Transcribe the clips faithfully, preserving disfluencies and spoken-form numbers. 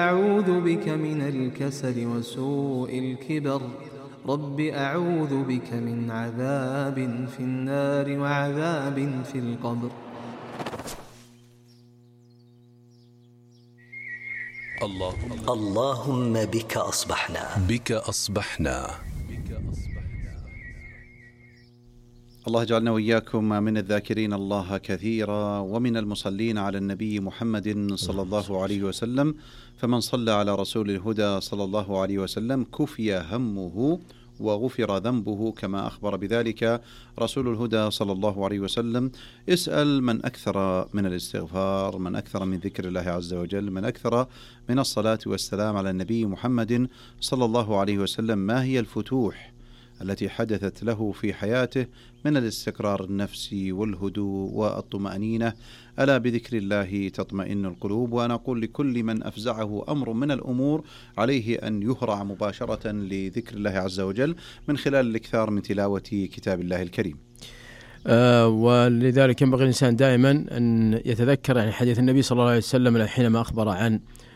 أعوذ بك من الكسل وسوء الكبر رب أعوذ بك من عذاب في النار وعذاب في القبر. اللهم, اللهم بك أصبحنا بك أصبحنا الله يجعلنا وإياكم من الذاكرين الله كثيرا ومن المصلين على النبي محمد صلى الله عليه وسلم. فمن صلى على رسول الهدى صلى الله عليه وسلم كفي همه وغفر ذنبه كما أخبر بذلك رسول الهدى صلى الله عليه وسلم. اسأل من أكثر من الاستغفار، من أكثر من ذكر الله عز وجل، من أكثر من الصلاة والسلام على النبي محمد صلى الله عليه وسلم، ما هي الفتوح التي حدثت له في حياته من الاستقرار النفسي والهدوء والطمأنينة. ألا بذكر الله تطمئن القلوب. وأنا أقول لكل من أفزعه أمر من الأمور عليه أن يهرع مباشرة لذكر الله عز وجل من خلال الإكثار من تلاوة كتاب الله الكريم. آه ولذلك ينبغي الإنسان دائما أن يتذكر يعني حديث النبي صلى الله عليه وسلم حينما أخبر عن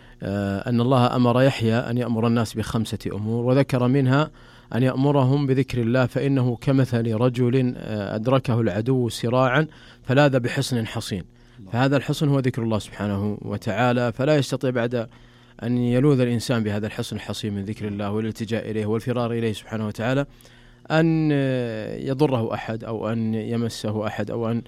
آه أن الله أمر يحيى أن يأمر الناس بخمسة أمور، وذكر منها أن يأمرهم بذكر الله، فإنه كمثل رجل أدركه العدو سراعا فلاذ بحصن حصين، فهذا الحصن هو ذكر الله سبحانه وتعالى، فلا يستطيع بعد أن يلوذ الإنسان بهذا الحصن الحصين من ذكر الله والالتجاء إليه والفرار إليه سبحانه وتعالى أن يضره أحد أو أن يمسه أحد أو أن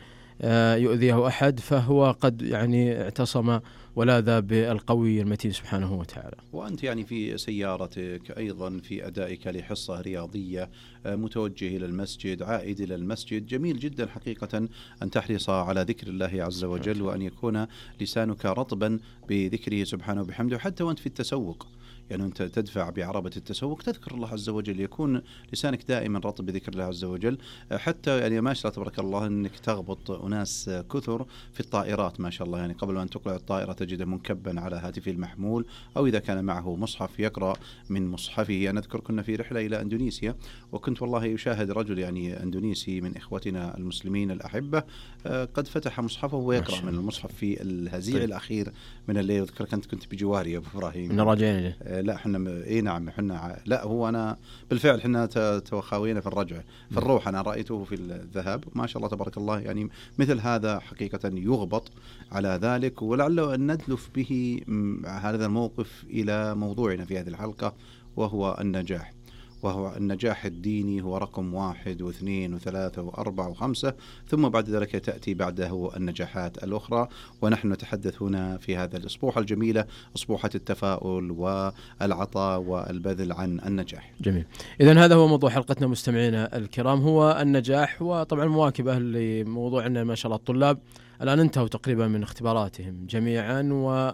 يؤذيه أحد، فهو قد يعني اعتصم ولاذ بالقوي المتين سبحانه وتعالى. وأنت يعني في سيارتك أيضا في أدائك لحصة رياضية متوجه إلى المسجد عائد إلى المسجد، جميل جدا حقيقة أن تحرص على ذكر الله عز وجل وأن يكون لسانك رطبا بذكره سبحانه وبحمده. حتى وأنت في التسوق يعني أنت تدفع بعربة التسوق تذكر الله عز وجل، يكون لسانك دائما رطب بذكر الله عز وجل. حتى يعني ما شاء الله تبارك الله أنك تغبط أناس كثر في الطائرات ما شاء الله، يعني قبل أن تقلع الطائرة تجده منكبا على هاتفه المحمول، أو إذا كان معه مصحف يقرأ من مصحفه. أنا أذكر كنا في رحلة إلى أندونيسيا وكنت والله يشاهد رجل يعني أندونيسي من إخوتنا المسلمين الأحبة قد فتح مصحفه ويقرأ من المصحف في الهزيع طيب. الأخير من الليل. أذكر كنت كنت بجواري يا أبو إبراهيم من راجعين لا احنا اي نعم احنا لا هو انا بالفعل احنا توخاوينا في الرجعه في الروح، انا رايته في الذهاب ما شاء الله تبارك الله. يعني مثل هذا حقيقه يغبط على ذلك، ولعله ان ندلف به هذا الموقف الى موضوعنا في هذه الحلقه، وهو النجاح. وهو النجاح الديني هو رقم واحد واثنين وثلاثة وأربعة وخمسة، ثم بعد ذلك تأتي بعده النجاحات الأخرى. ونحن نتحدث هنا في هذا الأسبوع الجميلة أسبوعة التفاؤل والعطاء والبذل عن النجاح. جميل. إذن هذا هو موضوع حلقتنا مستمعينا الكرام، هو النجاح. وطبعا مواكبة لموضوعنا ما شاء الله الطلاب الآن انتهوا تقريبا من اختباراتهم جميعا، و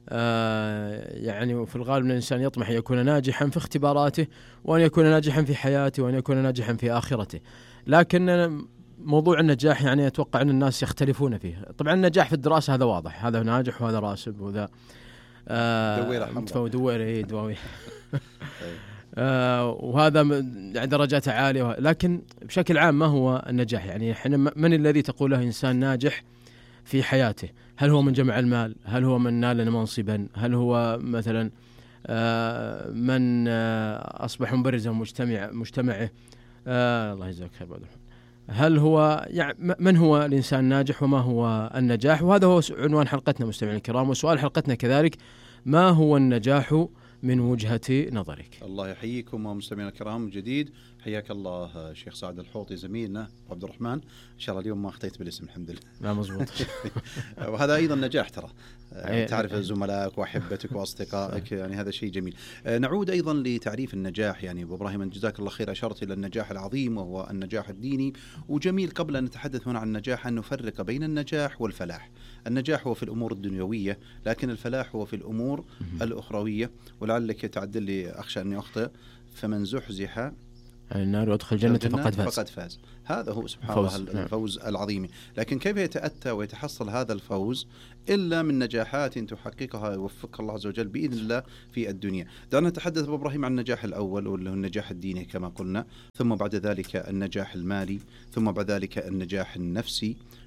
آه يعني في الغالب الإنسان يطمح أن يكون ناجحا في اختباراته وأن يكون ناجحا في حياته وأن يكون ناجحا في آخرته. لكن موضوع النجاح يعني أتوقع أن الناس يختلفون فيه. طبعا النجاح في الدراسة هذا واضح، هذا ناجح وهذا راسب وذا دويرة دويرة آه وهذا درجات عالية. لكن بشكل عام ما هو النجاح؟ يعني احنا من الذي تقول له إنسان ناجح في حياته؟ هل هو من جمع المال؟ هل هو من نال منصبا؟ هل هو مثلا آه من آه أصبح مبرزا مجتمع مجتمعه؟ آه الله يجزاك خير بعد. هل هو يعني من هو الإنسان الناجح وما هو النجاح؟ وهذا هو عنوان حلقتنا مستمعينا الكرام. وسؤال حلقتنا كذلك: ما هو النجاح من وجهة نظرك؟ الله يحييكم ومستمعينا الكرام جديد. حياك الله شيخ سعد الحوطي زميلنا عبد الرحمن. إن شاء الله اليوم ما أخطيت بالاسم الحمد لله. لا مزبوط. وهذا أيضا نجاح ترى، تعرف زملائك وأحبتك وأصدقائك، يعني هذا شيء جميل. نعود أيضا لتعريف النجاح. يعني أبو إبراهيم جزاك الله خير أشرت إلى النجاح العظيم وهو النجاح الديني، وجميل قبل أن نتحدث هنا عن النجاح أن نفرق بين النجاح والفلاح. النجاح هو في الأمور الدنيوية، لكن الفلاح هو في الأمور الأخروية. ولعلك تعدل لي أخشى أني أخطئ: فمن زحزح النار وادخل الجنة فقد فاز. فقد فاز. هذا هو سبحان الله الفوز العظيم. لكن كيف يتأتى ويتحصل هذا الفوز إلا من نجاحات تحققها يوفقك الله عز وجل بإذن الله في الدنيا. دعنا نتحدث أبو إبراهيم عن النجاح الأول واللي هو النجاح الديني كما قلنا، ثم بعد ذلك النجاح المالي، ثم بعد ذلك النجاح النفسي،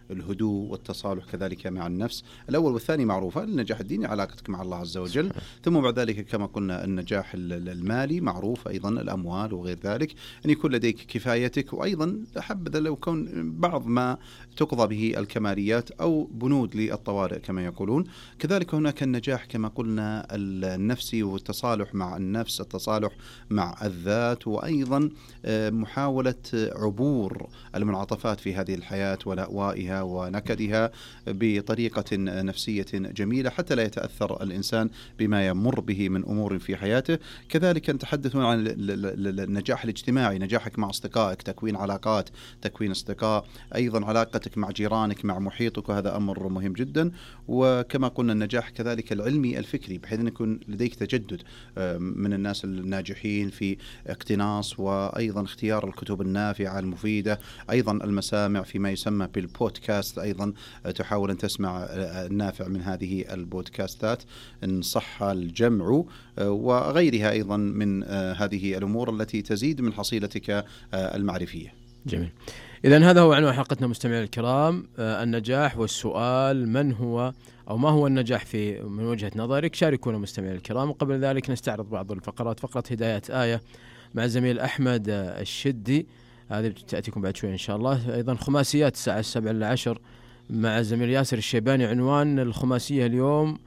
الهدوء والتصالح كذلك مع النفس. الأول والثاني معروفة، النجاح الديني علاقتك مع الله عز وجل، ثم بعد ذلك كما قلنا النجاح المالي معروف أيضا، الأموال وغير ذلك، أن يكون لديك كفايتك، وأيضا حبذا لو كون بعض ما تقضى به الكماليات أو بنود للطوارئ كما يقولون. كذلك هناك النجاح كما قلنا النفسي والتصالح مع النفس، التصالح مع الذات، وأيضا محاولة عبور المنعطفات في هذه الحياة ولأوائها ونكدها بطريقة نفسية جميلة حتى لا يتأثر الإنسان بما يمر به من أمور في حياته. كذلك نتحدث عن النجاح الاجتماعي، نجاحك مع أصدقائك، تكوين علاقات، تكوين أصدقاء، أيضا علاقتك مع جيرانك، مع محيطك، وهذا أمر مهم جدا. وكما قلنا النجاح كذلك العلمي الفكري، بحيث أن يكون لديك تجدد من الناس الناجحين في اقتناص وأيضا اختيار الكتب النافعة المفيدة، أيضا المسامع فيما يسمى بالبودكاست، أيضا تحاول أن تسمع النافع من هذه البودكاستات إن صح الجمع، وغيرها أيضا من هذه الأمور التي تزيد من حصيلتك المعرفية. جميل. إذن هذا هو عنوان حلقتنا مستمعي الكرام، النجاح والسؤال من هو أو ما هو النجاح في من وجهة نظرك؟ شاركونا مستمعي الكرام. وقبل ذلك نستعرض بعض الفقرات. فقرة هدايات آية مع زميل أحمد الشدي، هذه تأتيكم بعد شوي إن شاء الله. أيضا خماسيات الساعة السابعة للعشر مع زميل ياسر الشيباني، عنوان الخماسية اليوم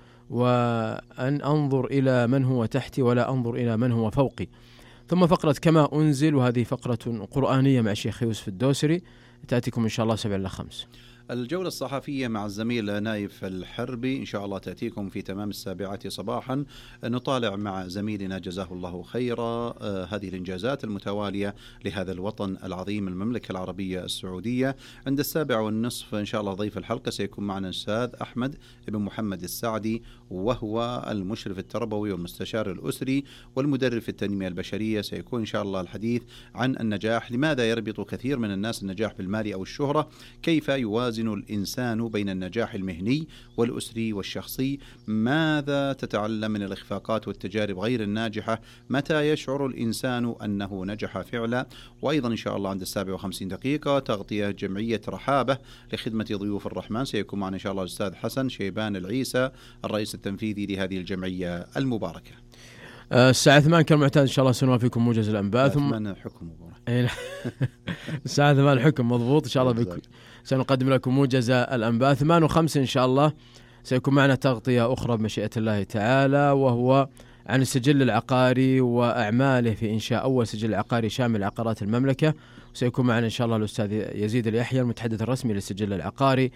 وأن أنظر إلى من هو تحتي ولا أنظر إلى من هو فوقي. ثم فقرة كما أنزل، وهذه فقرة قرآنية مع الشيخ يوسف الدوسري، تأتيكم إن شاء الله سبع إلى خمس. الجولة الصحفية مع الزميل نايف الحربي إن شاء الله تأتيكم في تمام السابعة صباحا. نطالع مع زميلنا جزاه الله خيرا هذه الإنجازات المتوالية لهذا الوطن العظيم المملكة العربية السعودية. عند السابع والنصف إن شاء الله ضيف الحلقة سيكون معنا الأستاذ أحمد بن محمد السعدي، وهو المشرف التربوي والمستشار الأسري والمدرب في التنمية البشرية. سيكون إن شاء الله الحديث عن النجاح، لماذا يربط كثير من الناس النجاح بالمال أو الشهرة، كيف يوازن الإنسان بين النجاح المهني والأسري والشخصي، ماذا تتعلم من الإخفاقات والتجارب غير الناجحة، متى يشعر الإنسان أنه نجح فعلا. وأيضا إن شاء الله عند السابع وخمسين دقيقة تغطية جمعية رحابة لخدمة ضيوف الرحمن، سيكون معنا إن شاء الله الأستاذ حسن شيبان العيسى الرئيس التنفيذي لهذه الجمعية المباركة. الساعة ثمان كالمعتاد إن شاء الله سنوافيكم موجز الأنباء. ثم حكم مبارك. الساعة ثمان حكم مضبوط إن شاء الله بكم. سنقدم لكم موجز الأنباء. ثمان وخمسة إن شاء الله سيكون معنا تغطية أخرى بمشيئة الله تعالى، وهو عن السجل العقاري وأعماله في إنشاء أول سجل عقاري شامل عقارات المملكة. وسيكون معنا إن شاء الله الأستاذ يزيد اليحيى المتحدث الرسمي للسجل العقاري.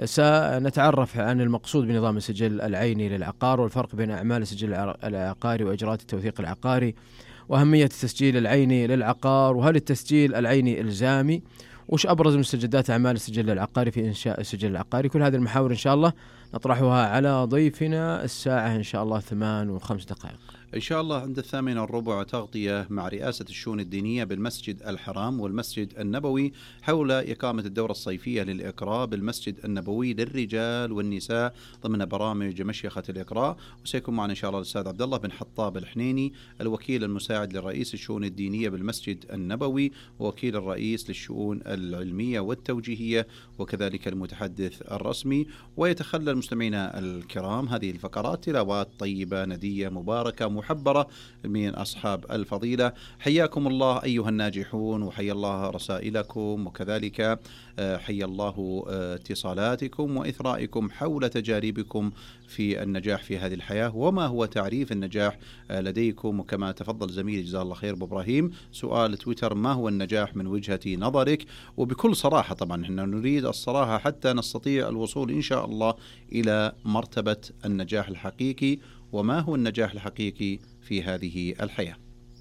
سنتعرف عن المقصود بنظام السجل العيني للعقار، والفرق بين أعمال السجل العقاري وإجراءات التوثيق العقاري، وأهمية التسجيل العيني للعقار، وهل التسجيل العيني إلزامي، وش أبرز مستجدات أعمال السجل العقاري في إنشاء السجل العقاري. كل هذه المحاور إن شاء الله نطرحها على ضيفنا الساعة إن شاء الله ثمان وخمس دقائق إن شاء الله. عند الثامن والربع تغطية مع رئاسة الشؤون الدينية بالمسجد الحرام والمسجد النبوي حول إقامة الدورة الصيفية للإقراء بالمسجد النبوي للرجال والنساء ضمن برامج مشيخة الإقراء. وسيكون معنا إن شاء الله الأستاذ عبد الله بن حطاب الحنيني الوكيل المساعد للرئيس الشؤون الدينية بالمسجد النبوي، ووكيل الرئيس للشؤون العلمية والتوجيهية، وكذلك المتحدث الرسمي. ويتخلى المستمعين الكرام هذه الفقرات تلاوات طيبة ندية مباركة محبرة من أصحاب الفضيلة. حياكم الله أيها الناجحون، وحيا الله رسائلكم، وكذلك حيا الله اتصالاتكم وإثرائكم حول تجاربكم في النجاح في هذه الحياة، وما هو تعريف النجاح لديكم. وكما تفضل زميلي جزاه الله خير أبو إبراهيم، سؤال تويتر: ما هو النجاح من وجهة نظرك؟ وبكل صراحة طبعا احنا نريد الصراحة حتى نستطيع الوصول إن شاء الله إلى مرتبة النجاح الحقيقي. وما هو النجاح الحقيقي في هذه الحياة؟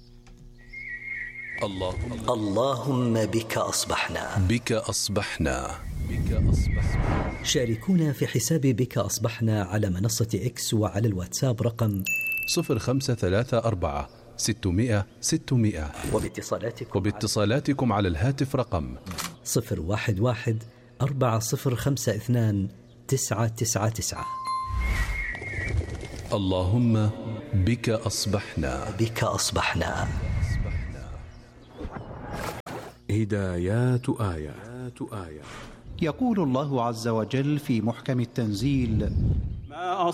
اللهم اللهم بك أصبحنا بك أصبحنا بك أصبحنا. شاركونا في حساب بك أصبحنا على منصة إكس وعلى الواتساب رقم صفر خمسة ثلاثة أربعة ستمائة ستمائة، وباتصالاتكم وباتصالاتكم على الهاتف رقم صفر واحد واحد أربعة صفر خمسة اثنان تسعة تسعة تسعة. اللهم بك أصبحنا بك أصبحنا. هدايات آية. يقول الله عز وجل في محكم التنزيل: ما